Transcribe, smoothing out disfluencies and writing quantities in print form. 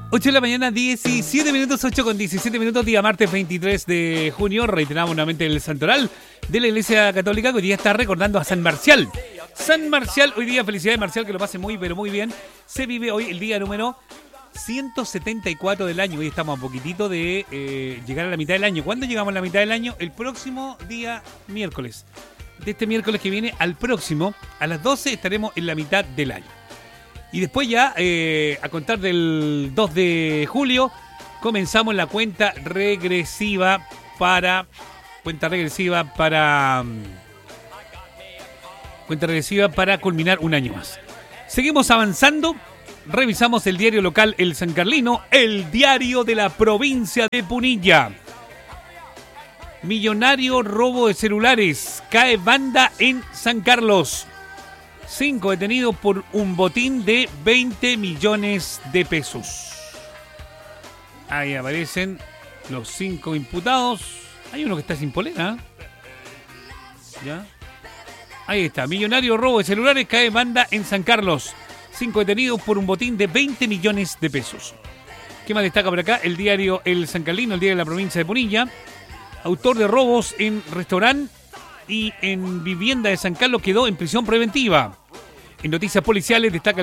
8 de la mañana, 17 minutos, 8 con 17 minutos, día martes 23 de junio. Reiteramos nuevamente el santoral de la Iglesia Católica, que hoy día está recordando a San Marcial. San Marcial, hoy día, felicidades Marcial, que lo pase muy, pero muy bien. Se vive hoy el día número 174 del año. Hoy estamos a poquitito de llegar a la mitad del año. ¿Cuándo llegamos a la mitad del año? El próximo día miércoles. De este miércoles que viene al próximo, a las 12 estaremos en la mitad del año. Y después ya, a contar del 2 de julio, comenzamos la cuenta regresiva para culminar un año más. Seguimos avanzando, revisamos el diario local El San Carlino, el diario de la provincia de Punilla. Millonario robo de celulares, cae banda en San Carlos. 5 detenidos por un botín de 20 millones de pesos. Ahí aparecen los 5 imputados. Hay uno que está sin polera. ¿Ya? Ahí está. Millonario robo de celulares, cae banda en San Carlos. 5 detenidos por un botín de 20 millones de pesos. ¿Qué más destaca por acá? El diario El San Carlino, el diario de la provincia de Punilla. Autor de robos en restaurante y en vivienda de San Carlos quedó en prisión preventiva. En noticias policiales destaca